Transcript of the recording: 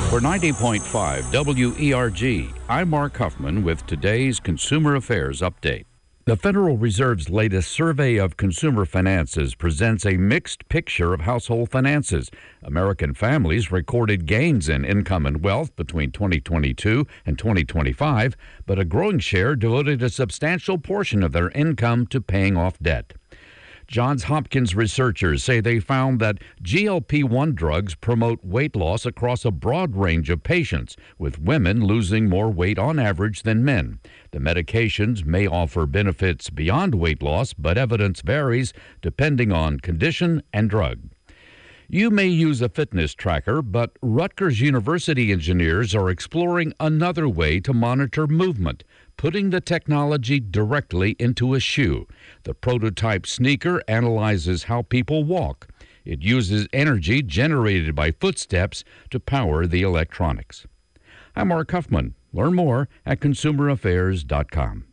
For 90.5 WERG, I'm Mark Huffman with today's Consumer Affairs Update. The Federal Reserve's latest survey of consumer finances presents a mixed picture of household finances. American families recorded gains in income and wealth between 2022 and 2025, but a growing share devoted a substantial portion of their income to paying off debt. Johns Hopkins researchers say they found that GLP-1 drugs promote weight loss across a broad range of patients, with women losing more weight on average than men. The medications may offer benefits beyond weight loss, but evidence varies depending on condition and drug. You may use a fitness tracker, but Rutgers University engineers are exploring another way to monitor movement, putting the technology directly into a shoe. The prototype sneaker analyzes how people walk. It uses energy generated by footsteps to power the electronics. I'm Mark Huffman. Learn more at consumeraffairs.com.